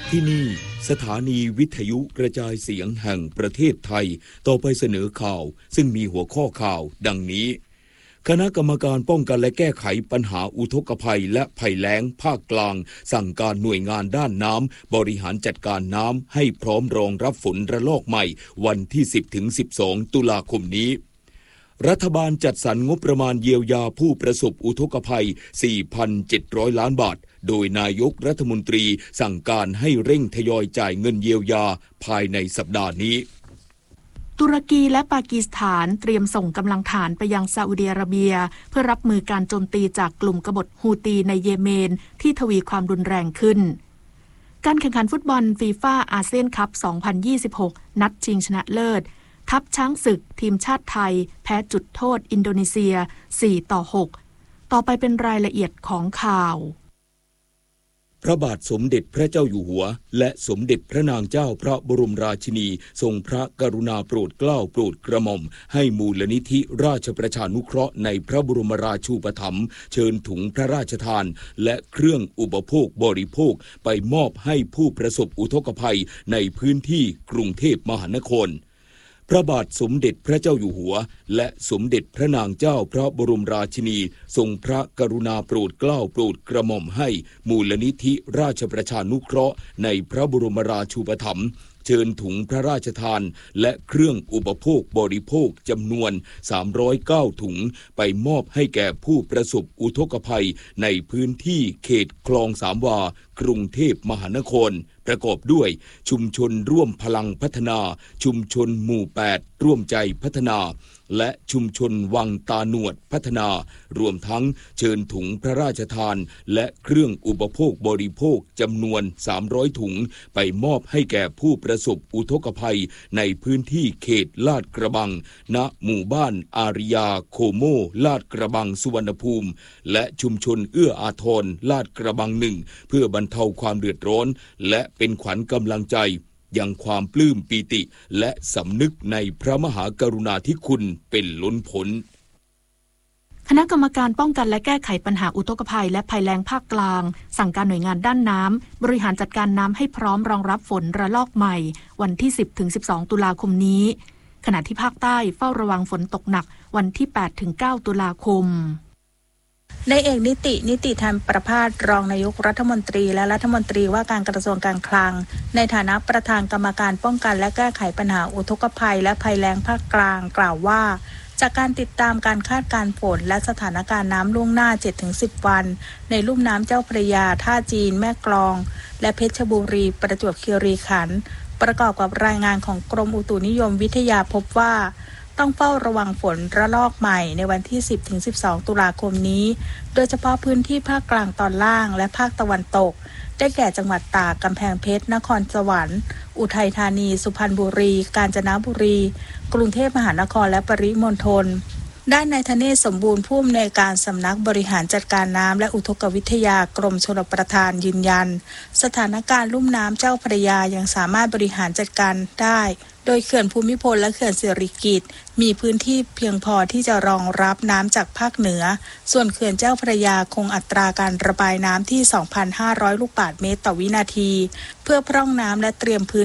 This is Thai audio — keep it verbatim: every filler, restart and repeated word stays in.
ที่นี่สถานีวิทยุกระจายเสียงแห่งประเทศไทยต่อไปเสนอข่าวซึ่งมีหัวข้อข่าวดังนี้คณะกรรมการป้องกันและแก้ไขปัญหาอุทกภัยและภัยแล้งภาคกลางสั่งการหน่วยงานด้านน้ำบริหารจัดการน้ำให้พร้อมรองรับฝนระลอกใหม่วันที่ สิบถึงสิบสอง ตุลาคมนี้รัฐบาลจัดสรรงบประมาณเยียวยาผู้ประสบอุทกภัย สี่พันเจ็ดร้อย ล้านบาทโดยนายกรัฐมนตรีสั่งการให้เร่งทยอยจ่ายเงินเยียวยาภายในสัปดาห์นี้ตุรกีและปากีสถานเตรียมส่งกำลังฐานไปยังซาอุดิอาระเบียเพื่อรับมือการโจมตีจากกลุ่มกบฏฮูตีในเยเมนที่ทวีความรุนแรงขึ้นการแข่งขันฟุตบอลฟีฟ่าอาเซียนคัพ สองพันยี่สิบหก นัดชิงชนะเลิศทัพช้างศึกทีมชาติไทยแพ้จุดโทษอินโดนีเซีย สี่ต่อหก ต่อไปเป็นรายละเอียดของข่าวพระบาทสมเด็จพระเจ้าอยู่หัวและสมเด็จพระนางเจ้าพระบรมราชินีทรงพระกรุณาโปรดเกล้าโปรดกระหม่อมให้มูลนิธิราชประชานุเคราะห์ในพระบรมราชูปถัมภ์เชิญถุงพระราชทานและเครื่องอุปโภคบริโภคไปมอบให้ผู้ประสบอุทกภัยในพื้นที่กรุงเทพมหานครพระบาทสมเด็จพระเจ้าอยู่หัวและสมเด็จพระนางเจ้าพระบรมราชินีทรงพระกรุณาโปรดเกล้าโปรดกระหม่อมให้มูลนิธิราชประชานุเคราะห์ในพระบรมราชูปถัมภ์เชิญถุงพระราชทานและเครื่องอุปโภคบริโภคจำนวนสามร้อยเก้าถุงไปมอบให้แก่ผู้ประสบอุทกภัยในพื้นที่เขตคลองสามวากรุงเทพมหานครประกอบด้วยชุมชนร่วมพลังพัฒนาชุมชนหมู่แปดร่วมใจพัฒนาและชุมชนวังตาหนวดพัฒนารวมทั้งเชิญถุงพระราชทานและเครื่องอุปโภคบริโภคจำนวนสามร้อยถุงไปมอบให้แก่ผู้ประสบอุทกภัยในพื้นที่เขตลาดกระบังณหมู่บ้านอาริยาโคโมลาดกระบังสุวรรณภูมิและชุมชนเอื้ออาทรลาดกระบังหนึ่งเพื่อบรรเทาความเดือดร้อนและเป็นขวัญกำลังใจยังความปลื้มปีติและสำนึกในพระมหากรุณาธิคุณเป็นล้นพ้นคณะกรรมการป้องกันและแก้ไขปัญหาอุทกภัยและภัยแล้งภาคกลางสั่งการหน่วยงานด้านน้ำบริหารจัดการน้ำให้พร้อมรองรับฝนระลอกใหม่วันที่ สิบถึงสิบสอง ตุลาคมนี้ขณะที่ภาคใต้เฝ้าระวังฝนตกหนักวันที่ แปดถึงเก้า ตุลาคมนายเอกนิตินิติธรรมประภาสรองนายกรัฐมนตรีและรัฐมนตรีว่าการกระทรวงการคลังในฐานะประธานกรรมการป้องกันและแก้ไขปัญหาอุทกภัยและภัยแล้งภาคกลางกล่าวว่าจากการติดตามการคาดการณ์ฝนและสถานการณ์น้ำล่วงหน้า เจ็ดถึงสิบ วันในลุ่มน้ำเจ้าพระยาท่าจีนแม่กลองและเพชรบุรีประจวบคีรีขันธ์ประกอบกับรายงานของกรมอุตุนิยมวิทยาพบว่าต้องเฝ้าระวังฝนระลอกใหม่ในวันที่ สิบถึงสิบสอง ตุลาคมนี้โดยเฉพาะพื้นที่ภาคกลางตอนล่างและภาคตะวันตกได้แก่จังหวัดตากกำแพงเพชรนครสวรรค์อุทัยธานีสุพรรณบุรีกาญจนบุรีกรุงเทพมหานครและปริมณฑลด้านนายธเนศสมบูรณ์ผู้อำนวยการสำนักบริหารจัดการน้ำและอุทกวิทยากรมชลประทานยืนยันสถานการณ์ลุ่มน้ำเจ้าพระยายังสามารถบริหารจัดการได้โดยเขื่อนภูมิพลและเขื่อนสิริกิติ์มีพื้นที่เพียงพอที่จะรองรับน้ำจากภาคเหนือส่วนเขื่อนเจ้าพระยาคงอัตราการระบายน้ำที่ สองพันห้าร้อย ลูกบาศก์เมตรต่อวินาทีเพื่อพร่องน้ำและเตรียมพื้น